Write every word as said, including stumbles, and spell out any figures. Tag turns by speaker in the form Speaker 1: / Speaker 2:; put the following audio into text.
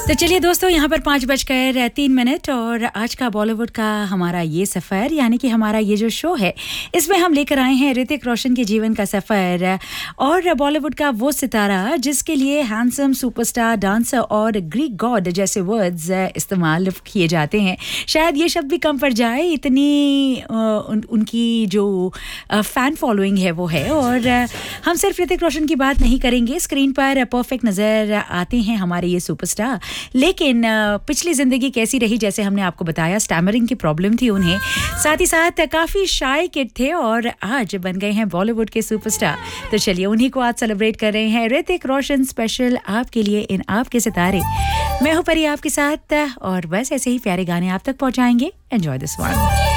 Speaker 1: तो चलिए दोस्तों, यहाँ पर पाँच बजकर तीन मिनट और आज का बॉलीवुड का हमारा ये सफ़र, यानी कि हमारा ये जो शो है, इसमें हम लेकर आए हैं ऋतिक रोशन के जीवन का सफ़र और बॉलीवुड का वो सितारा जिसके लिए हैंडसम, सुपरस्टार, डांसर और ग्रीक गॉड जैसे वर्ड्स इस्तेमाल किए जाते हैं। शायद ये शब्द भी कम पड़ जाए, इतनी उन, उनकी जो फ़ैन फॉलोइंग है वो है। और हम सिर्फ ऋतिक रोशन की बात नहीं करेंगे, स्क्रीन पर परफेक्ट नज़र आते हैं हमारे ये सुपरस्टार, लेकिन पिछली ज़िंदगी कैसी रही, जैसे हमने आपको बताया स्टैमरिंग की प्रॉब्लम थी उन्हें, साथ ही साथ काफ़ी शाय किड थे और आज बन गए हैं बॉलीवुड के सुपरस्टार। तो चलिए उन्हीं को आज सेलिब्रेट कर रहे हैं ऋतिक रोशन स्पेशल आपके लिए इन आपके सितारे। मैं हूं परी आपके साथ और बस ऐसे ही प्यारे गाने आप तक पहुंचाएंगे। Enjoy this one.